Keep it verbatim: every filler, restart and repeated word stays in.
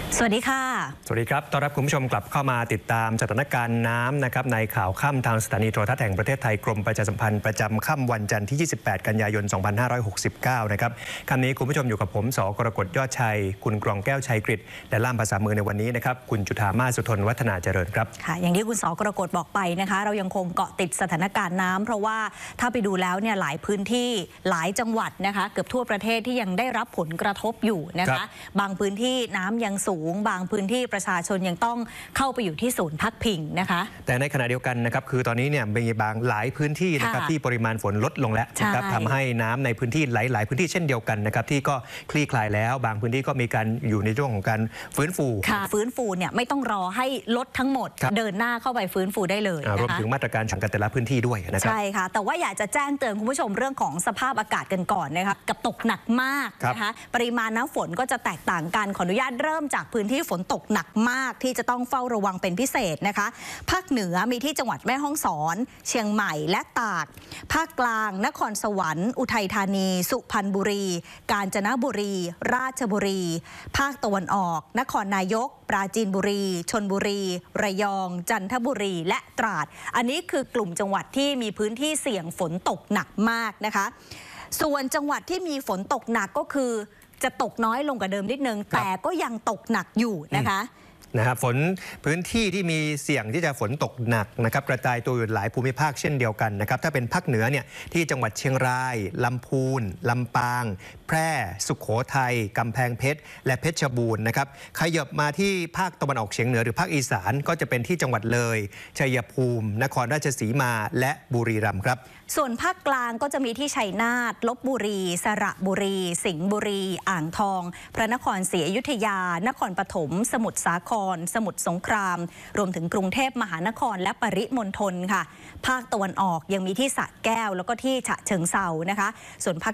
สวัสดีค่ะสวัสดีครับต้อนรับคุณผู้ชมกลับเข้ามาติดตามสถานการณ์น้ำนะครับในข่าวค่ำทางสถานีโทรทัศน์แห่งประเทศไทยกรมประชาสัมพันธ์ประจำค่ำวันจันทร์ที่ ยี่สิบแปด กันยายน สองพันห้าร้อยหกสิบเก้า นะครับคำนี้คุณผู้ชมอยู่กับผมสกรกฎยอดชัยคุณกรองแก้วชัยกฤษและล่ามภาษามือในวันนี้นะครับคุณจุฑามาสุทนวัฒนาเจริญครับค่ะอย่างที่คุณสกรกฎบอกไปนะคะเรายังคงเกาะติดสถานการณ์น้ำเพราะว่าถ้าไปดูแล้วเนี่ยหลายพื้นที่หลายจังหวัดนะคะเกือบทั่วประเทศที่ยังได้รับผลกระทบอยู่นะคะบางพื้นที่น้ำยังสูงบางพื้นที่ประชาชนยังต้องเข้าไปอยู่ที่ศูนย์พักพิงนะคะแต่ในขณะเดียวกันนะครับคือตอนนี้เนี่ยมีบางหลายพื้นที่นะครับที่ปริมาณฝนลดลงแล้วนะครับทำให้น้ำในพื้นที่หลายๆพื้นที่เช่นเดียวกันนะครับที่ก็คลี่คลายแล้วบางพื้นที่ก็มีการอยู่ในช่วงของการฟื้นฟูค่ะฟื้นฟูเนี่ยไม่ต้องรอให้ลดทั้งหมดเดินหน้าเข้าไปฟื้นฟูได้เลยรวมถึงมาตรการฉังกันแต่ละพื้นที่ด้วยนะครับใช่ค่ะแต่ว่าอยากจะแจ้งเตือนคุณผู้ชมเรื่องของสภาพอากาศกันก่อนนะคะกับตกหนักมากนะคะปริมาณน้ำฝนก็จะแตกต่างกันขออนุญาตเริ่มจากพื้นที่ฝนตกหนักมากที่จะต้องเฝ้าระวังเป็นพิเศษนะคะภาคเหนือมีที่จังหวัดแม่ฮ่องสอนเชียงใหม่และตากภาคกลางนครสวรรค์อุทัยธานีสุพรรณบุรีกาญจนบุรีราชบุรีภาคตะวันออกนครนายกปราจีนบุรีชลบุรีระยองจันทบุรีและตราดอันนี้คือกลุ่มจังหวัดที่มีพื้นที่เสี่ยงฝนตกหนักมากนะคะส่วนจังหวัดที่มีฝนตกหนักก็คือจะตกน้อยลงกว่าเดิมนิดนึงแต่ก็ยังตกหนักอยู่นะคะนะครับฝนพื้นที่ที่มีเสี่ยงที่จะฝนตกหนักนะครับกระจายตัวอยู่หลายภูมิภาคเช่นเดียวกันนะครับถ้าเป็นภาคเหนือเนี่ยที่จังหวัดเชียงรายลำพูนลำปางแพร่สุโขทัยกำแพงเพชรและเพชรบูรณ์นะครับขยับมาที่ภาคตะวันออกเฉียงเหนือหรือภาคอีสานก็จะเป็นที่จังหวัดเลยชัยภูมินครราชสีมาและบุรีรัมย์ครับส่วนภาคกลางก็จะมีที่ชัยนาทลพบุรีสระบุรีสิงห์บุรีอ่างทองพระนครศรีอยุธยานครปฐมสมุทรสาครสมุทรสงครามรวมถึงกรุงเทพมหานครและปริมณฑลค่ะภาคตะวันออกยังมีที่สระแก้วแล้วก็ที่ฉะเชิงเทรานะคะส่วนภาค